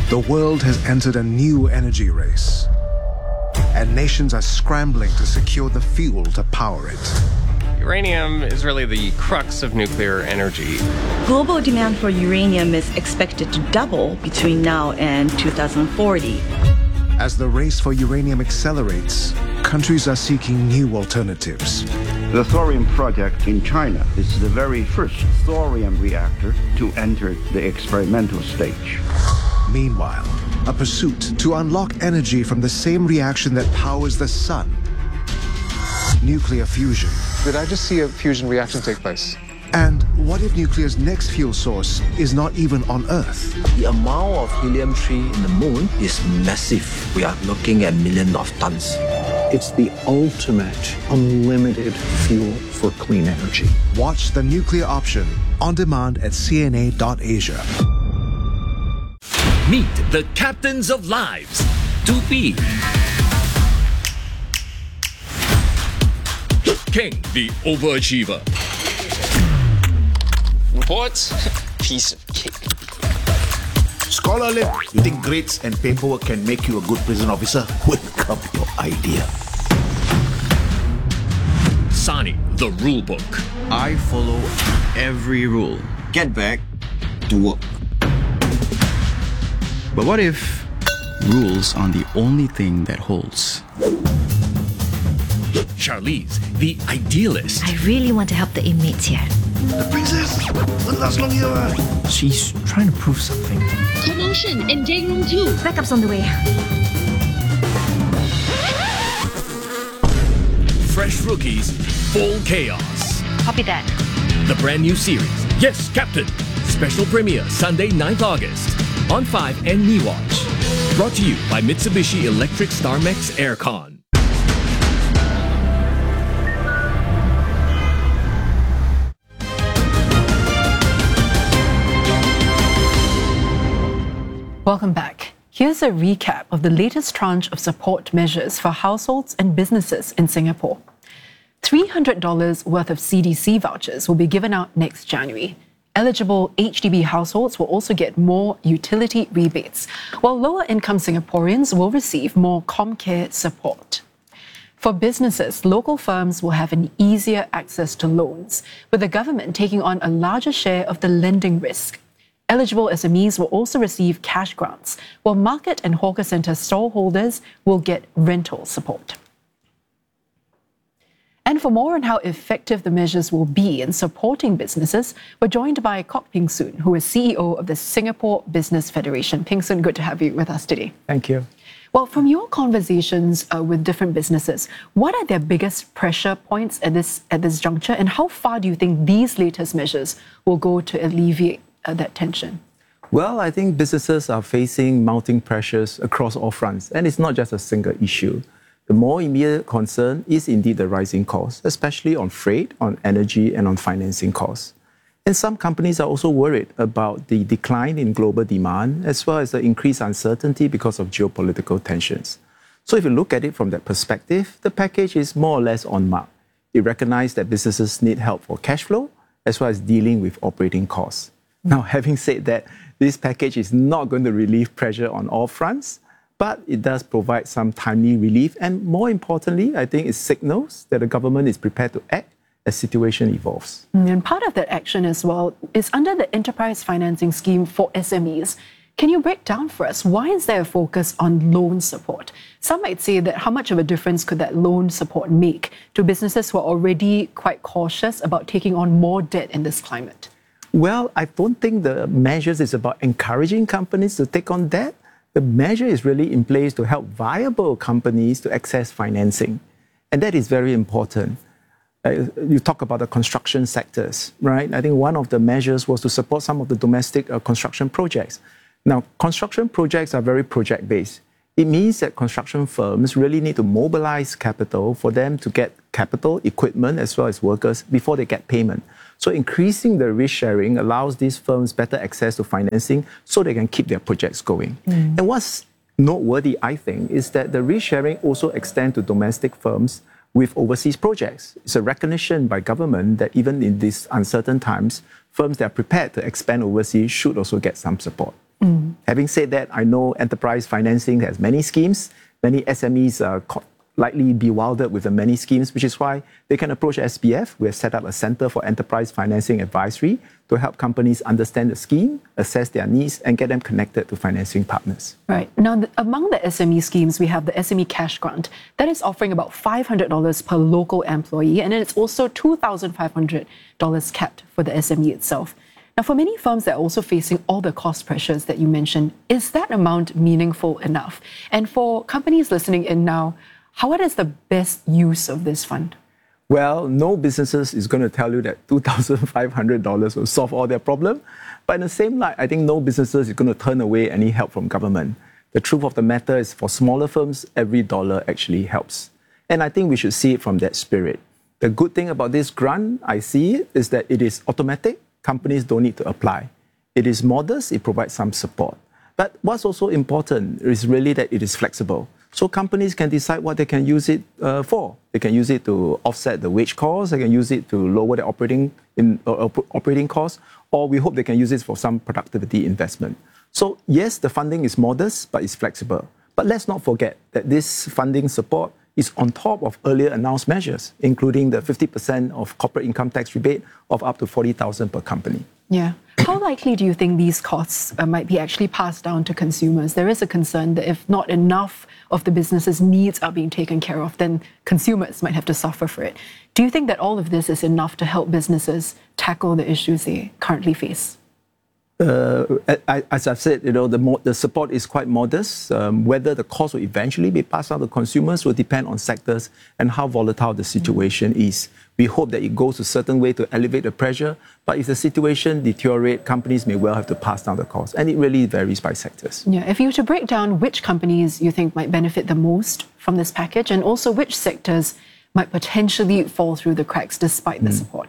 The world has entered a new energy race, and nations are scrambling to secure the fuel to power it. Uranium is really the crux of nuclear energy. Global demand for uranium is expected to double between now and 2040. As the race for uranium accelerates, countries are seeking new alternatives. The thorium project in China is the very first thorium reactor to enter the experimental stage. Meanwhile, a pursuit to unlock energy from the same reaction that powers the sun. Nuclear fusion. Did I just see a fusion reaction take place? And what if nuclear's next fuel source is not even on Earth? The amount of helium-3 in the moon is massive. We are looking at millions of tons. It's the ultimate unlimited fuel for clean energy. Watch The Nuclear Option on demand at cna.asia. Meet the captains of lives. 2B. King, the overachiever. What? Piece of cake. Scholar Lim, you think grades and paperwork can make you a good prison officer? Welcome your idea. Sani, the rule book. I follow every rule. Get back to work. But what if rules aren't the only thing that holds? Charlize, the idealist. I really want to help the inmates here. The princess won't last long here. She's trying to prove something. Commotion in Day Room 2. Backup's on the way. Fresh rookies, full chaos. Copy that. The brand new series, Yes, Captain. Special premiere Sunday, 9th August. On 5 and MeWatch. Brought to you by Mitsubishi Electric StarMax Aircon. Welcome back. Here's a recap of the latest tranche of support measures for households and businesses in Singapore. $300 worth of CDC vouchers will be given out next January. Eligible HDB households will also get more utility rebates, while lower-income Singaporeans will receive more ComCare support. For businesses, local firms will have an easier access to loans, with the government taking on a larger share of the lending risk. Eligible SMEs will also receive cash grants, while market and hawker centre stallholders will get rental support. And for more on how effective the measures will be in supporting businesses, we're joined by Kok Ping Soon, who is CEO of the Singapore Business Federation. Ping Soon, good to have you with us today. Thank you. Well, from your conversations with different businesses, what are their biggest pressure points at this juncture, and how far do you think these latest measures will go to alleviate that tension? Well, I think businesses are facing mounting pressures across all fronts, and it's not just a single issue. The more immediate concern is indeed the rising costs, especially on freight, on energy, and on financing costs. And some companies are also worried about the decline in global demand, as well as the increased uncertainty because of geopolitical tensions. So if you look at it from that perspective, the package is more or less on mark. It recognizes that businesses need help for cash flow, as well as dealing with operating costs. Now, having said that, this package is not going to relieve pressure on all fronts, but it does provide some timely relief. And more importantly, I think it signals that the government is prepared to act as the situation evolves. And part of that action as well is under the Enterprise Financing Scheme for SMEs. Can you break down for us, why is there a focus on loan support? Some might say that how much of a difference could that loan support make to businesses who are already quite cautious about taking on more debt in this climate? Well, I don't think the measures is about encouraging companies to take on debt. The measure is really in place to help viable companies to access financing. And that is very important. You talk about the construction sectors, right? I think one of the measures was to support some of the domestic construction projects. Now, construction projects are very project-based. It means that construction firms really need to mobilize capital for them to get capital, equipment, as well as workers before they get payment. So increasing the risk sharing allows these firms better access to financing so they can keep their projects going. And what's noteworthy, I think, is that the risk sharing also extends to domestic firms with overseas projects. It's a recognition by government that even in these uncertain times, firms that are prepared to expand overseas should also get some support. Having said that, I know enterprise financing has many schemes. Many SMEs are likely bewildered with the many schemes, which is why they can approach SBF. We have set up a Center for Enterprise Financing Advisory to help companies understand the scheme, assess their needs, and get them connected to financing partners. Right. Now, among the SME schemes, we have the SME Cash Grant. That is offering about $500 per local employee, and it's also $2,500 capped for the SME itself. Now, for many firms that are also facing all the cost pressures that you mentioned, is that amount meaningful enough? And for companies listening in now, what is the best use of this fund? Well, no businesses is going to tell you that $2,500 will solve all their problem. But in the same light, I think no businesses is going to turn away any help from government. The truth of the matter is for smaller firms, every dollar actually helps. And I think we should see it from that spirit. The good thing about this grant, I see it, is that it is automatic. Companies don't need to apply. It is modest, it provides some support. But what's also important is really that it is flexible. So companies can decide what they can use it for. They can use it to offset the wage costs, they can use it to lower their operating costs, or we hope they can use it for some productivity investment. So yes, the funding is modest, but it's flexible. But let's not forget that this funding support is on top of earlier announced measures, including the 50% of corporate income tax rebate of up to $40,000 per company. Yeah. How likely do you think these costs might be actually passed down to consumers? There is a concern that if not enough of the business's needs are being taken care of, then consumers might have to suffer for it. Do you think that all of this is enough to help businesses tackle the issues they currently face? As I've said, the support is quite modest. Whether the cost will eventually be passed on to consumers will depend on sectors and how volatile the situation is. We hope that it goes a certain way to elevate the pressure, but if the situation deteriorates, companies may well have to pass down the cost, and it really varies by sectors. Yeah, if you were to break down which companies you think might benefit the most from this package, and also which sectors might potentially fall through the cracks despite the support.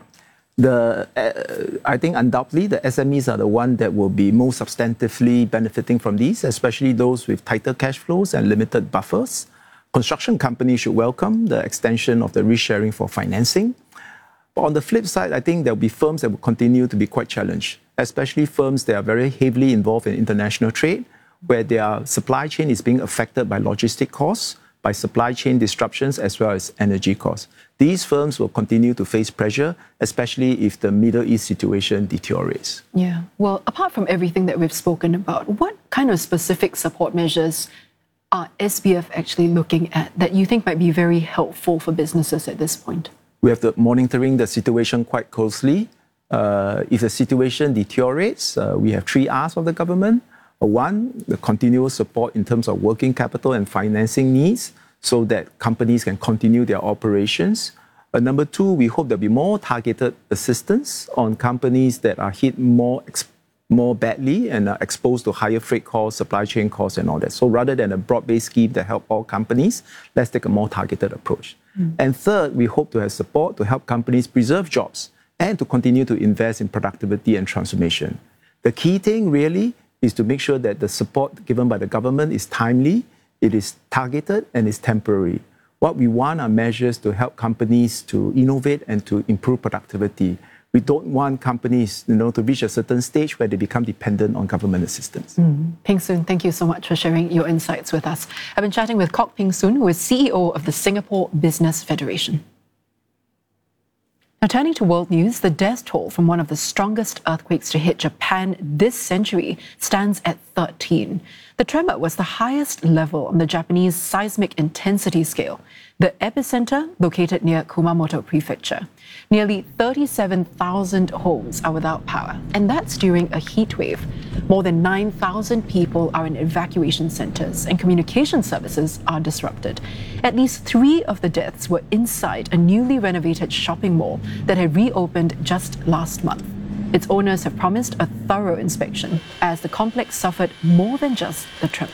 I think undoubtedly the SMEs are the one that will be most substantively benefiting from these, especially those with tighter cash flows and limited buffers. Construction companies should welcome the extension of the risk sharing for financing. But on the flip side, I think there will be firms that will continue to be quite challenged, especially firms that are very heavily involved in international trade, where their supply chain is being affected by logistic costs, by supply chain disruptions, as well as energy costs. These firms will continue to face pressure, especially if the Middle East situation deteriorates. Yeah. Well, apart from everything that we've spoken about, what kind of specific support measures are SBF actually looking at that you think might be very helpful for businesses at this point? We have to monitoring the situation quite closely. If the situation deteriorates, we have 3 R's of the government. One, the continuous support in terms of working capital and financing needs so that companies can continue their operations. Number 2, we hope there'll be more targeted assistance on companies that are hit more badly and are exposed to higher freight costs, supply chain costs and all that. So rather than a broad-based scheme that help all companies, let's take a more targeted approach. And third, we hope to have support to help companies preserve jobs and to continue to invest in productivity and transformation. The key thing really is to make sure that the support given by the government is timely, it is targeted, and is temporary. What we want are measures to help companies to innovate and to improve productivity. We don't want companies, to reach a certain stage where they become dependent on government assistance. Peng Soon, thank you so much for sharing your insights with us. I've been chatting with Kok Peng Soon, who is CEO of the Singapore Business Federation. Now, turning to world news, the death toll from one of the strongest earthquakes to hit Japan this century stands at 13. The tremor was the highest level on the Japanese seismic intensity scale, the epicenter located near Kumamoto Prefecture. Nearly 37,000 homes are without power, and that's during a heat wave. More than 9,000 people are in evacuation centers, and communication services are disrupted. At least 3 of the deaths were inside a newly renovated shopping mall that had reopened just last month. Its owners have promised a thorough inspection, as the complex suffered more than just the tremor.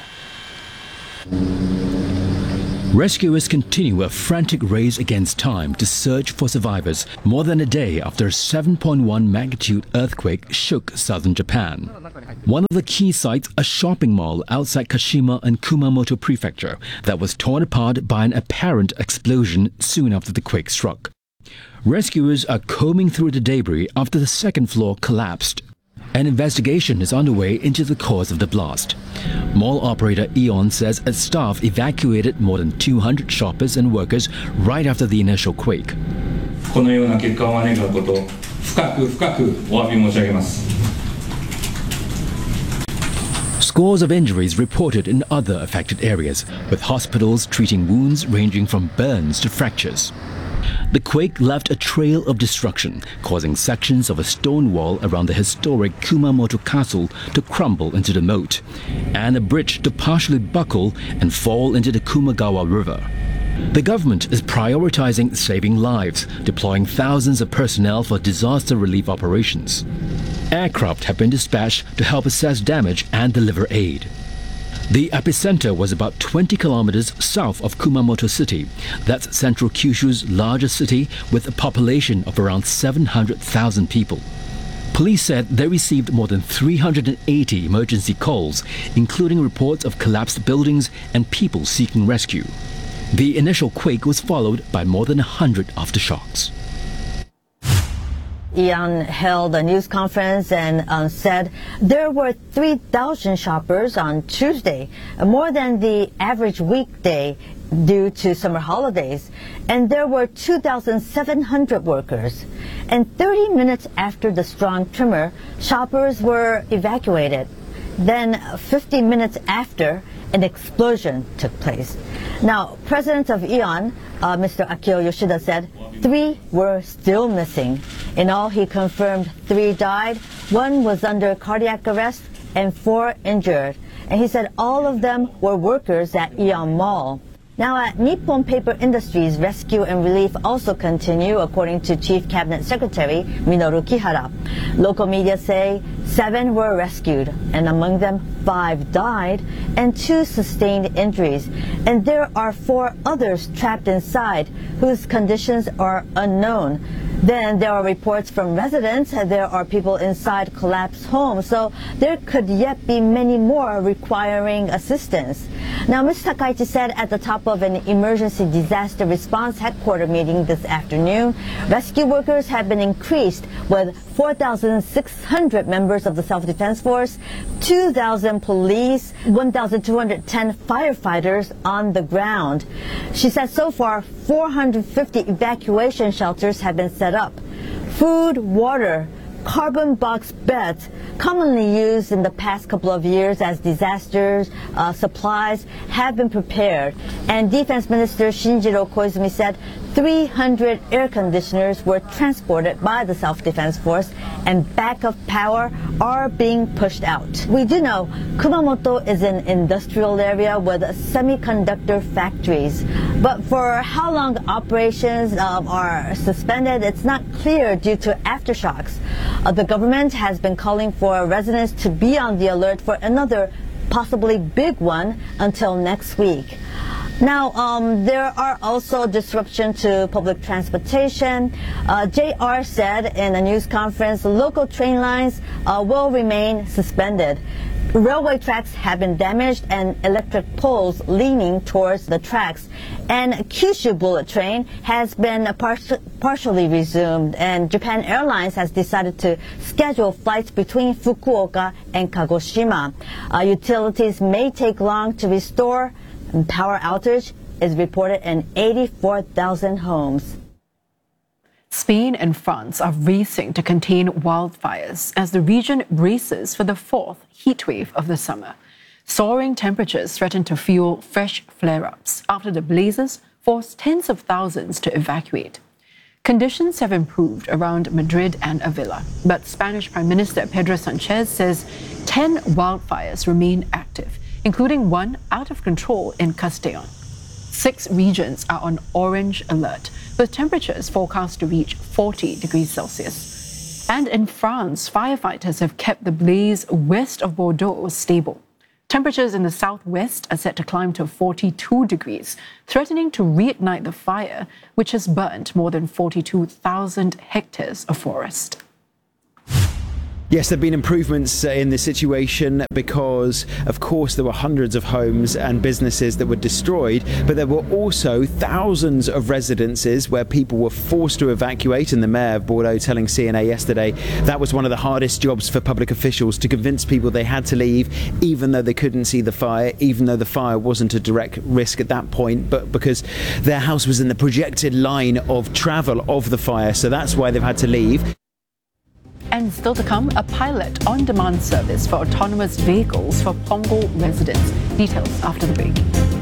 Rescuers continue a frantic race against time to search for survivors more than a day after a 7.1 magnitude earthquake shook southern Japan. One of the key sites, a shopping mall outside Kashima and Kumamoto Prefecture, that was torn apart by an apparent explosion soon after the quake struck. Rescuers are combing through the debris after the second floor collapsed. An investigation is underway into the cause of the blast. Mall operator Aeon says its staff evacuated more than 200 shoppers and workers right after the initial quake. このような結果を招いたことを深くお詫び申し上げます。 Scores of injuries reported in other affected areas, with hospitals treating wounds ranging from burns to fractures. The quake left a trail of destruction, causing sections of a stone wall around the historic Kumamoto Castle to crumble into the moat, and a bridge to partially buckle and fall into the Kumagawa River. The government is prioritizing saving lives, deploying thousands of personnel for disaster relief operations. Aircraft have been dispatched to help assess damage and deliver aid. The epicenter was about 20 kilometers south of Kumamoto City. That's central Kyushu's largest city with a population of around 700,000 people. Police said they received more than 380 emergency calls, including reports of collapsed buildings and people seeking rescue. The initial quake was followed by more than 100 aftershocks. Aeon held a news conference and said there were 3,000 shoppers on Tuesday, more than the average weekday due to summer holidays, and there were 2,700 workers. And 30 minutes after the strong tremor, shoppers were evacuated. Then 50 minutes after, an explosion took place. Now, President of Aeon, Mr. Akio Yoshida, said 3 were still missing. In all, he confirmed 3 died, 1 was under cardiac arrest, and 4 injured. And he said all of them were workers at Aeon Mall. Now, at Nippon Paper Industries, rescue and relief also continue, according to Chief Cabinet Secretary Minoru Kihara. Local media say 7 were rescued, and among them 5 died and 2 sustained injuries. And there are 4 others trapped inside whose conditions are unknown. Then there are reports from residents that there are people inside collapsed homes, so there could yet be many more requiring assistance. Now, Ms. Takaichi said at the top of an emergency disaster response headquarters meeting this afternoon, rescue workers have been increased with 4,600 members of the Self-Defense Force, 2,000 police, 1,210 firefighters on the ground. She said so far 450 evacuation shelters have been set up. Food, water, carbon box beds, commonly used in the past couple of years as disasters supplies, have been prepared. And Defense Minister Shinjiro Koizumi said 300 air conditioners were transported by the Self-Defense Force, and backup power are being pushed out. We do know Kumamoto is an industrial area with semiconductor factories, but for how long operations are suspended, it's not clear due to aftershocks. The government has been calling for residents to be on the alert for another possibly big one until next week. Now, there are also disruptions to public transportation. JR said in a news conference local train lines will remain suspended. Railway tracks have been damaged and electric poles leaning towards the tracks. And Kyushu Bullet Train has been partially resumed, and Japan Airlines has decided to schedule flights between Fukuoka and Kagoshima. Utilities may take long to restore, and power outage is reported in 84,000 homes. Spain and France are racing to contain wildfires as the region braces for the 4th heat wave of the summer. Soaring temperatures threaten to fuel fresh flare-ups after the blazes forced tens of thousands to evacuate. Conditions have improved around Madrid and Avila, but Spanish Prime Minister Pedro Sanchez says 10 wildfires remain active, including one out of control in Castellón. 6 regions are on orange alert, with temperatures forecast to reach 40 degrees Celsius. And in France, firefighters have kept the blaze west of Bordeaux stable. Temperatures in the southwest are set to climb to 42 degrees, threatening to reignite the fire, which has burnt more than 42,000 hectares of forest. Yes, there have been improvements in the situation because, of course, there were hundreds of homes and businesses that were destroyed, but there were also thousands of residences where people were forced to evacuate, and the mayor of Bordeaux telling CNA yesterday that was one of the hardest jobs for public officials, to convince people they had to leave, even though they couldn't see the fire, even though the fire wasn't a direct risk at that point, but because their house was in the projected line of travel of the fire, so that's why they've had to leave. And still to come, a pilot on-demand service for autonomous vehicles for Punggol residents. Details after the break.